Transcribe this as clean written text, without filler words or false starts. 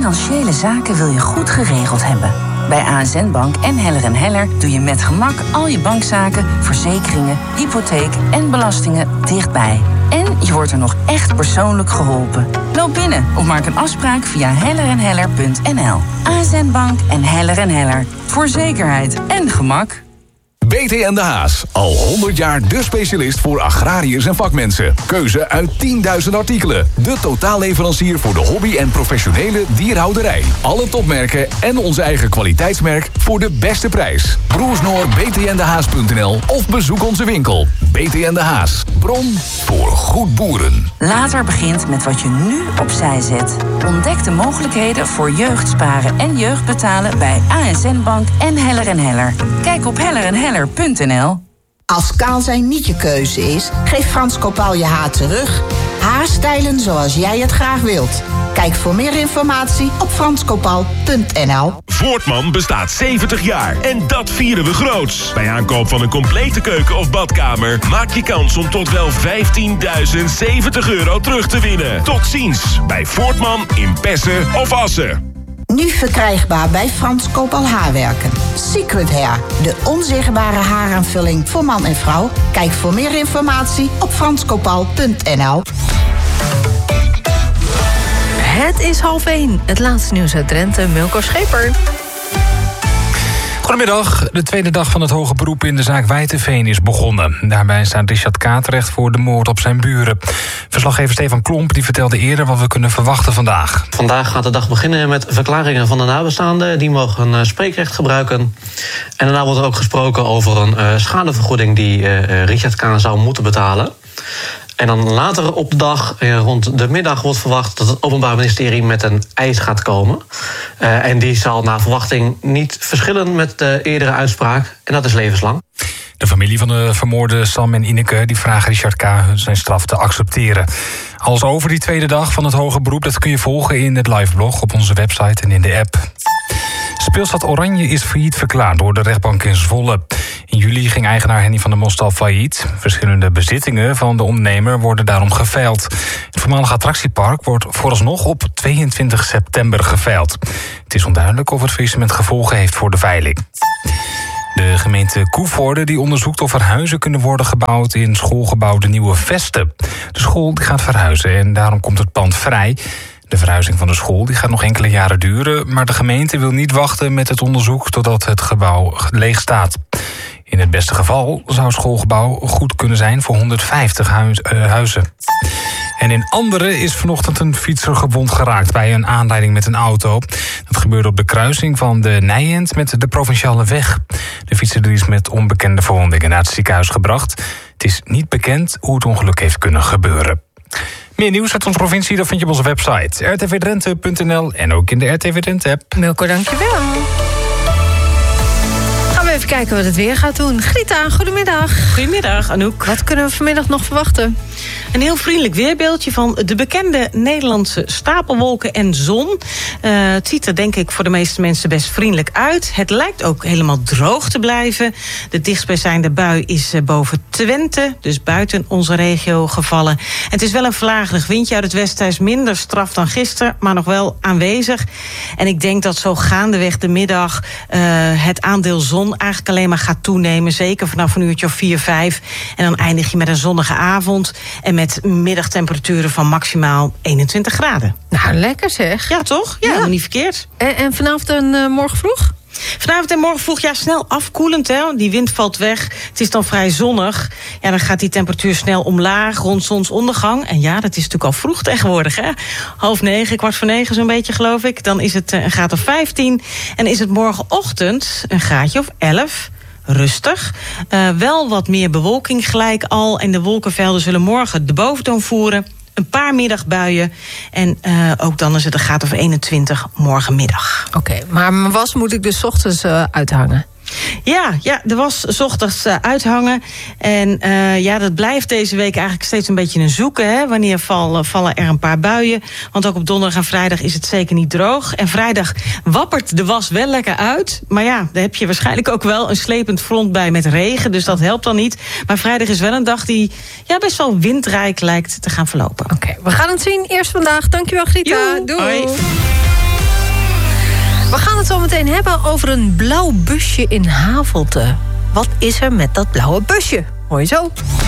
financiële zaken wil je goed geregeld hebben. Bij ASN Bank en Heller & Heller doe je met gemak al je bankzaken, verzekeringen, hypotheek en belastingen dichtbij. En je wordt er nog echt persoonlijk geholpen. Loop binnen of maak een afspraak via hellerandheller.nl. ASN Bank en Heller & Heller. Voor zekerheid en gemak. BT De Haas. Al 100 jaar de specialist voor agrariërs en vakmensen. Keuze uit 10.000 artikelen. De totaalleverancier voor de hobby- en professionele dierhouderij. Alle topmerken en onze eigen kwaliteitsmerk voor de beste prijs. Broersnoor btndehaas.nl of bezoek onze winkel. BT De Haas. Bron voor goed boeren. Later begint met wat je nu opzij zet. Ontdek de mogelijkheden voor jeugdsparen en jeugdbetalen bij ASN Bank en Heller & Heller. Kijk op hellerandheller.nl. Als kaal zijn niet je keuze is, geef Frans Kopaal je haar terug. Haarstijlen zoals jij het graag wilt. Kijk voor meer informatie op franskopaal.nl. Voortman bestaat 70 jaar en dat vieren we groots. Bij aankoop van een complete keuken of badkamer maak je kans om tot wel €15.070 terug te winnen. Tot ziens bij Voortman in Pessen of Assen. Nu verkrijgbaar bij Frans Kopaal Haarwerken. Secret Hair, de onzichtbare haaraanvulling voor man en vrouw. Kijk voor meer informatie op franskopaal.nl. Het is 12:30. Het laatste nieuws uit Drenthe. Milko Scheper. Goedemiddag. De tweede dag van het hoge beroep in de zaak Wijtenveen is begonnen. Daarbij staat Richard K. terecht voor de moord op zijn buren. Verslaggever Stefan Klomp die vertelde eerder wat we kunnen verwachten vandaag. Vandaag gaat de dag beginnen met verklaringen van de nabestaanden. Die mogen spreekrecht gebruiken. En daarna wordt er ook gesproken over een schadevergoeding die Richard K. zou moeten betalen. En dan later op de dag, rond de middag, wordt verwacht dat het Openbaar Ministerie met een eis gaat komen. En die zal naar verwachting niet verschillen met de eerdere uitspraak. En dat is levenslang. De familie van de vermoorde Sam en Ineke die vragen Richard K. zijn straf te accepteren. Alles over die tweede dag van het hoge beroep, dat kun je volgen in het liveblog op onze website en in de app. Speelstad Oranje is failliet verklaard door de rechtbank in Zwolle. In juli ging eigenaar Henny van der Mostal failliet. Verschillende bezittingen van de ondernemer worden daarom geveild. Het voormalige attractiepark wordt vooralsnog op 22 september geveild. Het is onduidelijk of het faillissement gevolgen heeft voor de veiling. De gemeente Koevoorde die onderzoekt of er huizen kunnen worden gebouwd in schoolgebouw De Nieuwe Vesten. De school die gaat verhuizen en daarom komt het pand vrij. De verhuizing van de school die gaat nog enkele jaren duren, maar de gemeente wil niet wachten met het onderzoek totdat het gebouw leeg staat. In het beste geval zou het schoolgebouw goed kunnen zijn voor 150 huizen. En in Anderen is vanochtend een fietser gewond geraakt bij een aanrijding met een auto. Dat gebeurde op de kruising van de Nijend met de Provinciale Weg. De fietser is met onbekende verwondingen naar het ziekenhuis gebracht. Het is niet bekend hoe het ongeluk heeft kunnen gebeuren. Meer nieuws uit onze provincie dat vind je op onze website rtvdrenthe.nl en ook in de RTV Drenthe-app. Milko, dankjewel. Gaan we even kijken wat het weer gaat doen. Grita, goedemiddag. Goedemiddag, Anouk. Wat kunnen we vanmiddag nog verwachten? Een heel vriendelijk weerbeeldje van de bekende Nederlandse stapelwolken en zon. Het ziet er denk ik voor de meeste mensen best vriendelijk uit. Het lijkt ook helemaal droog te blijven. De dichtstbijzijnde bui is boven Twente, dus buiten onze regio gevallen. En het is wel een vlagerig windje uit het westen. Hij is minder straf dan gisteren, maar nog wel aanwezig. En ik denk dat zo gaandeweg de middag het aandeel zon eigenlijk alleen maar gaat toenemen. Zeker vanaf een uurtje of 4, 5. En dan eindig je met een zonnige avond. En met middagtemperaturen van maximaal 21 graden. Nou, lekker zeg. Ja, toch? Ja, niet verkeerd. En vanavond en morgen vroeg? Vanavond en morgen vroeg, snel afkoelend. Hè? Die wind valt weg. Het is dan vrij zonnig. Ja, dan gaat die temperatuur snel omlaag rond zonsondergang. En ja, dat is natuurlijk al vroeg tegenwoordig. Hè? 8:30, 8:45 zo'n beetje, geloof ik. Dan is het een graad of 15. En is het morgenochtend een graadje of 11. Rustig. Wel wat meer bewolking gelijk al. En de wolkenvelden zullen morgen de boventoon voeren. Een paar middagbuien. En ook dan is het een graad of 21 morgenmiddag. Oké, maar mijn was moet ik dus 's ochtends uithangen? Ja, de was 's ochtends uithangen. En dat blijft deze week eigenlijk steeds een beetje een zoeken. Hè? Wanneer vallen er een paar buien. Want ook op donderdag en vrijdag is het zeker niet droog. En vrijdag wappert de was wel lekker uit. Maar ja, daar heb je waarschijnlijk ook wel een slepend front bij met regen. Dus dat helpt dan niet. Maar vrijdag is wel een dag die best wel windrijk lijkt te gaan verlopen. Oké, we gaan het zien. Eerst vandaag. Dankjewel, Grita. Doei. Hoi. We gaan het zo meteen hebben over een blauw busje in Havelte. Wat is er met dat blauwe busje? Hoor je zo.